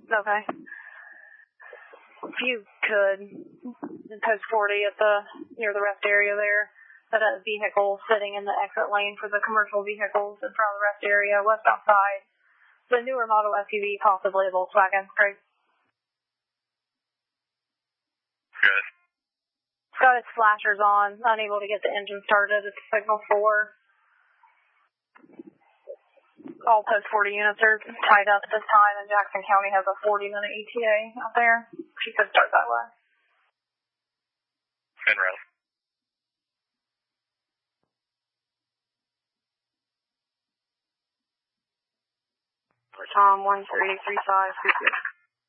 Okay. If you could, post 40 at near the rest area there. That vehicle sitting in the exit lane for the commercial vehicles in front of the rest area, west outside. The newer model SUV, possibly a Volkswagen. Great. Good. It's got its flashers on, unable to get the engine started. It's signal 4. All post 40 units are tied up at this time, and Jackson County has a 40-minute ETA out there. She could start that way. Monroe. For Tom, 1335.